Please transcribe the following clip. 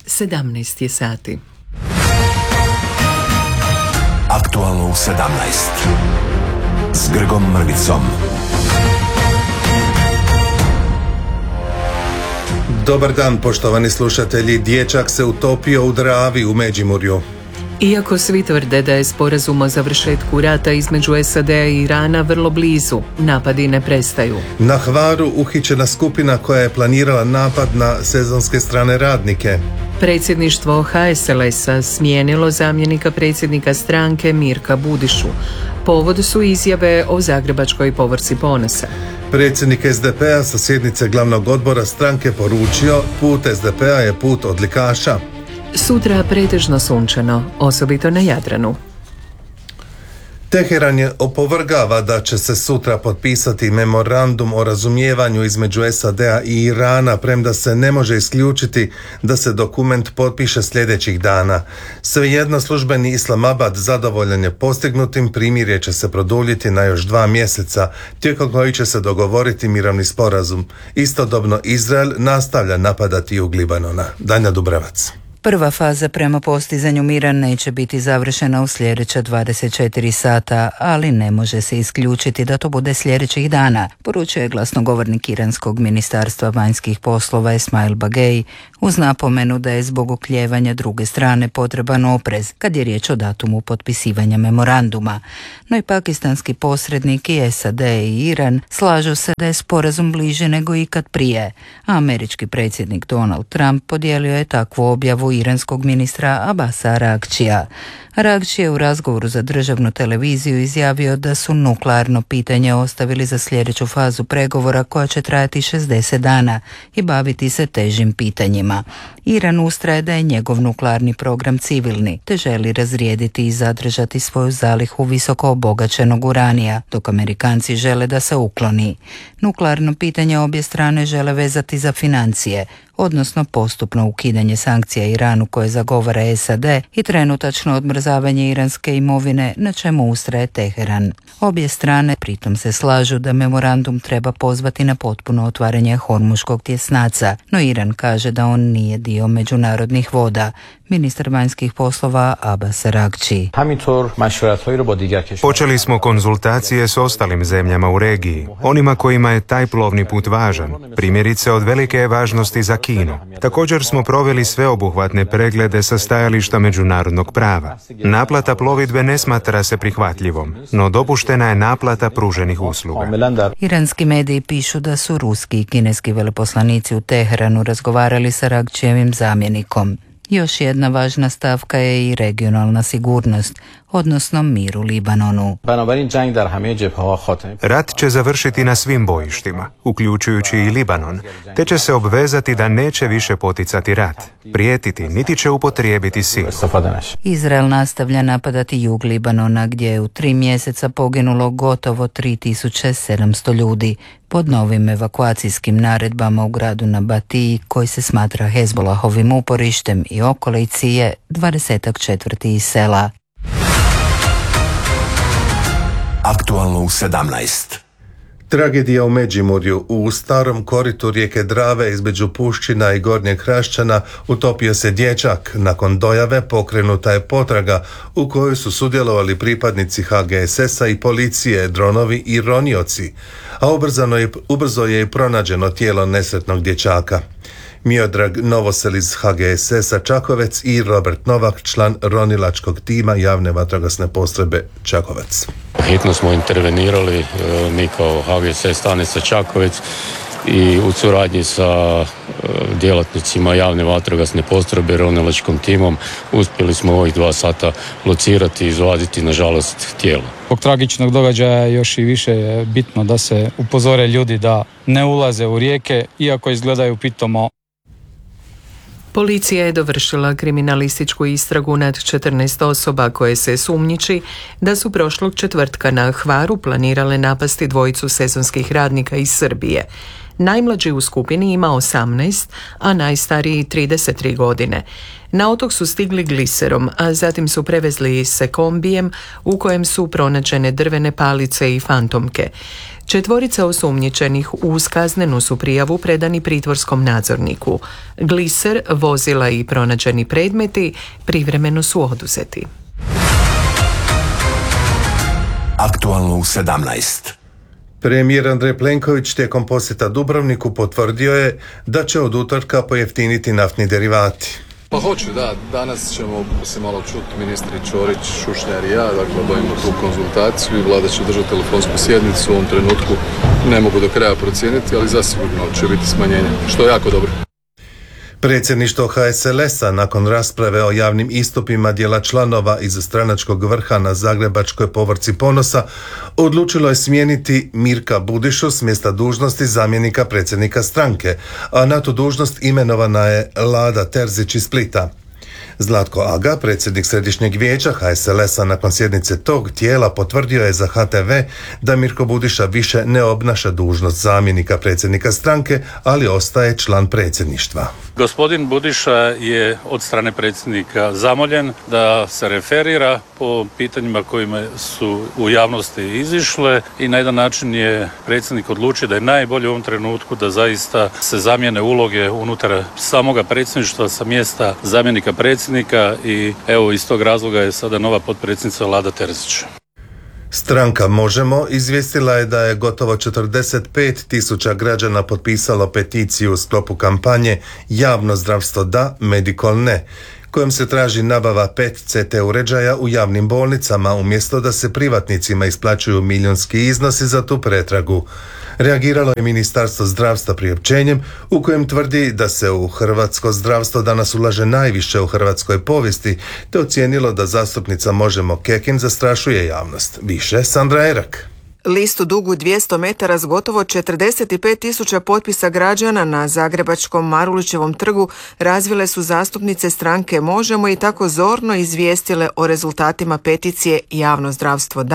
17 je sati. Aktualno u 17 s Grgom Mrvicom. Dobar dan, poštovani slušatelji. Dječak se utopio u Dravi u Međimurju. Iako svi tvrde da je sporazum o završetku rata između SAD-a i Irana vrlo blizu, napadi ne prestaju. Na Hvaru uhićena skupina koja je planirala napad na sezonske strane radnike. Predsjedništvo HSLS-a smijenilo zamjenika predsjednika stranke Mirka Budišu. Povod su izjave o Zagrebačkoj povorci ponosa. Predsjednik SDP-a sa sjednice glavnog odbora stranke poručio: put SDP-a je put odlikaša. Sutra pretežno sunčano, osobito na Jadranu. Teheran je opovrgava da će se sutra potpisati memorandum o razumijevanju između SAD-a i Irana, premda se ne može isključiti da se dokument potpiše sljedećih dana. Svejedno, službeni Islamabad zadovoljan je postignutim, primirje će se produljiti na još 2 mjeseca, tijekom koji će se dogovoriti mirovni sporazum. Istodobno Izrael nastavlja napadati jug Libanona. Danja Dubravac. Prva faza prema postizanju mira neće biti završena u sljedeća 24 sata, ali ne može se isključiti da to bude sljedećih dana, poručuje glasnogovornik Iranskog ministarstva vanjskih poslova Esmail Bagej, uz napomenu da je zbog oklijevanja druge strane potreban oprez kad je riječ o datumu potpisivanja memoranduma. No i pakistanski posrednik i SAD i Iran slažu se da je sporazum bliže nego ikad prije, a američki predsjednik Donald Trump podijelio je takvu objavu iranskog ministra Abasa Aragčija. Aragči je u razgovoru za državnu televiziju izjavio da su nuklearno pitanje ostavili za sljedeću fazu pregovora koja će trajati 60 dana i baviti se težim pitanjima. Iran ustraje da je njegov nuklearni program civilni, te želi razrijediti i zadržati svoju zalihu visoko obogaćenog uranija, dok Amerikanci žele da se ukloni. Nuklearno pitanje obje strane žele vezati za financije, odnosno postupno ukidanje sankcija Iranu koje zagovara SAD i trenutačno odmrzavanje iranske imovine, na čemu ustraje Teheran. Obje strane pritom se slažu da memorandum treba pozvati na potpuno otvaranje Hormuškog tjesnaca, no Iran kaže da on nije dio međunarodnih voda. Ministar vanjskih poslova Abbas Aragči. Počeli smo konzultacije s ostalim zemljama u regiji, onima kojima je taj plovni put važan, primjerice od velike je važnosti za Kinu. Također smo proveli sveobuhvatne preglede sa stajališta međunarodnog prava. Naplata plovidbe ne smatra se prihvatljivom, no dopuštena je naplata pruženih usluga. Iranski mediji pišu da su ruski i kineski veleposlanici u Teheranu razgovarali sa Aragčijevim zamjenikom. Još jedna važna stavka je i regionalna sigurnost, odnosno mir u Libanonu. Rat će završiti na svim bojištima, uključujući i Libanon, te će se obvezati da neće više poticati rat, prijetiti, niti će upotrijebiti silu. Izrael nastavlja napadati jug Libanona, gdje je u 3 mjeseca poginulo gotovo 3700 ljudi, pod novim evakuacijskim naredbama u gradu Nabatiji, koji se smatra Hezbolahovim uporištem, i okolici je 20 četvrti iz sela. Aktualno u 17. Tragedija u Međimurju. U starom koritu rijeke Drave između Pušćina i Gornjeg Hrašćana utopio se dječak. Nakon dojave pokrenuta je potraga u kojoj su sudjelovali pripadnici HGSS-a i policije, dronovi i ronioci, a ubrzo je i pronađeno tijelo nesretnog dječaka. Miodrag Novosel iz HGSS-a Čakovec i Robert Novak, član ronilačkog tima javne vatrogasne postrojbe Čakovec. Hitno smo intervenirali, mi kao HGSS stanica Čakovec, i u suradnji sa djelatnicima javne vatrogasne postrojbe ronilačkom timom uspjeli smo ovih 2 sata locirati i izvaditi, nažalost, tijelo. Zbog tragičnog događaja još i više je bitno da se upozore ljudi da ne ulaze u rijeke, iako izgledaju pitomo. Policija je dovršila kriminalističku istragu nad 14 osoba koje se sumnjiči da su prošlog četvrtka na Hvaru planirale napasti dvojicu sezonskih radnika iz Srbije. Najmlađi u skupini ima 18, a najstariji 33 godine. Na otok su stigli gliserom, a zatim su prevezli se kombijem u kojem su pronađene drvene palice i fantomke. 4 osumnjičenih uz kaznenu su prijavu predani pritvorskom nadzorniku. Gliser, vozila i pronađeni predmeti privremeno su oduzeti. Aktualno u 17. Premijer Andrej Plenković tijekom posjeta Dubrovniku potvrdio je da će od utorka pojeftiniti naftni derivati. Pa hoće, da. Danas ćemo se malo čuti ministri Ćorić, Šušnjar i ja, dakle obavimo tu konzultaciju i vlada će držati telefonsku sjednicu. U ovom trenutku ne mogu do kraja procijeniti, ali zasigurno će biti smanjenje, što je jako dobro. Predsjedništvo HSLS-a nakon rasprave o javnim istupima dijela članova iz stranačkog vrha na zagrebačkoj povorci Ponosa odlučilo je smijeniti Mirka Budišu s mjesta dužnosti zamjenika predsjednika stranke, a na tu dužnost imenovana je Lada Terzić iz Splita. Zlatko Aga, predsjednik Središnjeg vijeća HSLS-a nakon sjednice tog tijela, potvrdio je za HTV da Mirko Budiša više ne obnaša dužnost zamjenika predsjednika stranke, ali ostaje član predsjedništva. Gospodin Budiša je od strane predsjednika zamoljen da se referira po pitanjima kojima su u javnosti izišle i na jedan način je predsjednik odlučio da je najbolje u ovom trenutku da zaista se zamijene uloge unutar samoga predsjedništva sa mjesta zamjenika predsjednika i evo iz tog razloga je sada nova potpredsjednica Lada Terzić. Stranka Možemo izvijestila je da je gotovo 45.000 građana potpisalo peticiju u sklopu kampanje Javno zdravstvo da, Medikol ne, kojom se traži nabava 5 CT uređaja u javnim bolnicama umjesto da se privatnicima isplaćuju milijunski iznosi za tu pretragu. Reagiralo je Ministarstvo zdravstva priopćenjem u kojem tvrdi da se u hrvatsko zdravstvo danas ulaže najviše u hrvatskoj povijesti, te ocijenilo da zastupnica Možemo Kekin zastrašuje javnost. Više Sandra Erak. Listu dugu 200 metara s gotovo 45.000 potpisa građana na zagrebačkom Marulićevom trgu razvile su zastupnice stranke Možemo i tako zorno izvijestile o rezultatima peticije Javno zdravstvo da,